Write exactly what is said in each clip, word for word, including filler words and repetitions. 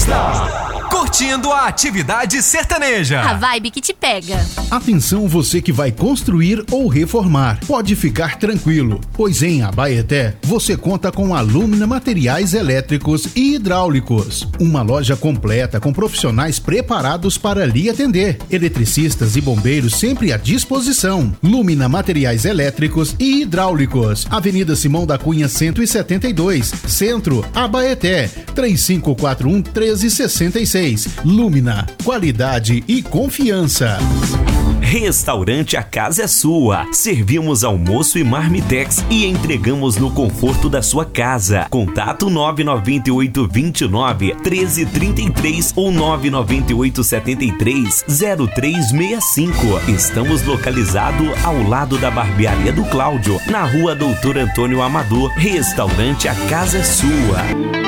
está curtindo a atividade sertaneja. A vibe que te pega. Atenção você que vai construir ou reformar. Pode ficar tranquilo, pois em Abaeté você conta com a Lumina Materiais Elétricos e Hidráulicos. Uma loja completa com profissionais preparados para lhe atender. Eletricistas e bombeiros sempre à disposição. Lumina Materiais Elétricos e Hidráulicos. Avenida Simão da Cunha cento e setenta e dois, Centro, Abaeté. três cinco quatro um, um três seis seis. Lumina, qualidade e confiança. Restaurante A Casa é Sua. Servimos almoço e marmitex e entregamos no conforto da sua casa. Contato nove nove oito dois nove, um três três três ou nove nove oito sete três, zero três seis cinco. Estamos localizados ao lado da Barbearia do Cláudio, na rua Doutor Antônio Amador. Restaurante A Casa é Sua.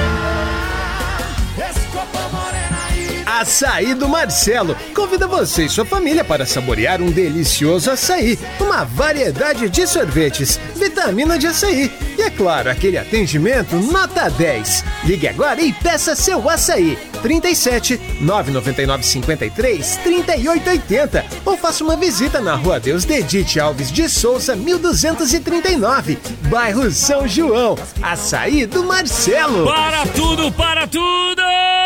Açaí do Marcelo convida você e sua família para saborear um delicioso açaí, uma variedade de sorvetes, vitamina de açaí e, é claro, aquele atendimento nota dez. Ligue agora e peça seu açaí. trinta e sete, nove nove nove, cinquenta e três, trinta e oito oitenta ou faça uma visita na Rua Deus Dedite Alves de Souza, mil duzentos e trinta e nove, bairro São João. Açaí do Marcelo. Para tudo, para tudo!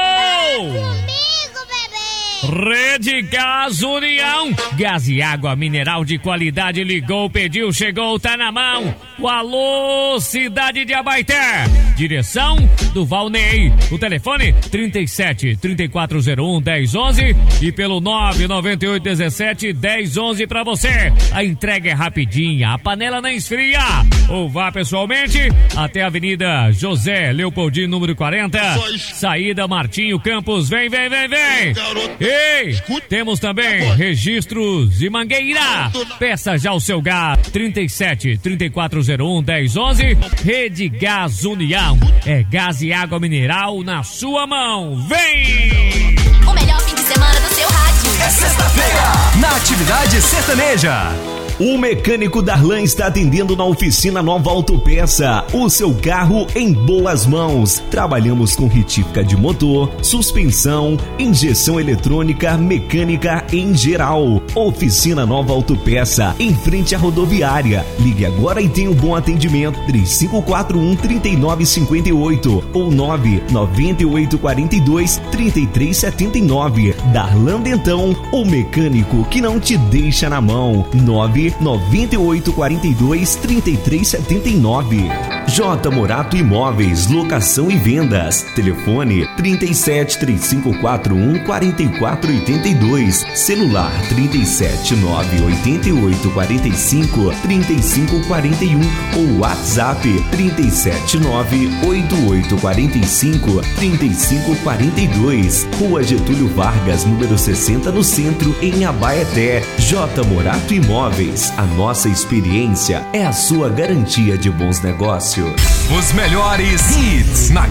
Rede Gás União. Gás e água mineral de qualidade. Ligou, pediu, chegou, tá na mão. O alô, cidade de Abaeté. Direção do Valnei. O telefone trinta e sete, trinta e quatro zero um, dez onze e pelo nove nove oito, dezessete, dez onze pra você. A entrega é rapidinha, a panela não esfria. Ou vá pessoalmente até a Avenida José Leopoldino, número quarenta, saída Martinho Campos. Vem, vem, vem, vem. Ei, temos também registros e Mangueira. Peça já o seu gás. trinta e sete, trinta e quatro zero um, dez onze. Rede Gás União. É gás e água mineral na sua mão. Vem! O melhor fim de semana do seu rádio. É sexta-feira, na atividade sertaneja. O mecânico Darlan está atendendo na oficina Nova Autopeça. O seu carro em boas mãos. Trabalhamos com retífica de motor, suspensão, injeção eletrônica, mecânica em geral. Oficina Nova Autopeça, em frente à rodoviária. Ligue agora e tenha um bom atendimento. três cinco quatro um, três nove cinco oito ou nove nove oito quatro dois, três três sete nove. Darlan Dentão, o mecânico que não te deixa na mão. nove nove oito quatro dois, três três sete nove. J Morato Imóveis, locação e vendas. Telefone trinta e sete, três cinco quatro um, quatro quatro oito dois. Celular trinta e sete, nove oito oito quatro cinco, três cinco quatro um ou WhatsApp trinta e sete, nove oito oito quatro cinco, três cinco quatro dois. Rua Getúlio Vargas, número sessenta, no centro, em Abaeté. J Morato Imóveis. A nossa experiência é a sua garantia de bons negócios. Os melhores hits na